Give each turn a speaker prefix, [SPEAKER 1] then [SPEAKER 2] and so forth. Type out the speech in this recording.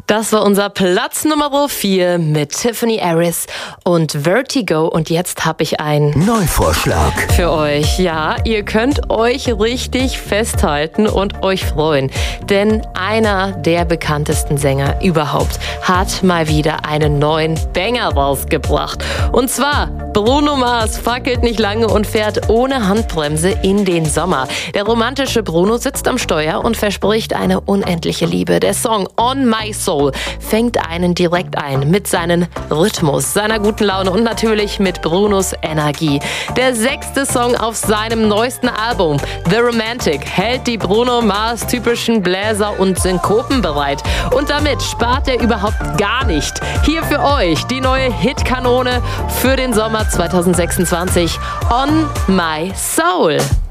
[SPEAKER 1] Das war unser Platz Nummer 4 mit Tiffany Harris und Vertigo. Und jetzt habe ich einen
[SPEAKER 2] Neuvorschlag
[SPEAKER 1] für euch. Ja, ihr könnt euch richtig festhalten und euch freuen. Denn einer der bekanntesten Sänger überhaupt hat mal wieder einen neuen Banger rausgebracht. Und zwar Bruno Mars fackelt nicht lange und fährt ohne Handbremse in den Sommer. Der romantische Bruno sitzt am Steuer und verspricht eine unendliche Liebe. Der Song On My Soul fängt einen direkt ein mit seinem Rhythmus, seiner guten Laune und natürlich mit Brunos Energie. Der 6. Song auf seinem neuesten Album, The Romantic, hält die Bruno Mars typischen Bläser und Synkopen bereit. Und damit spart er überhaupt gar nicht. Hier für euch die neue Hitkanone für den Sommer 2026, On My Soul.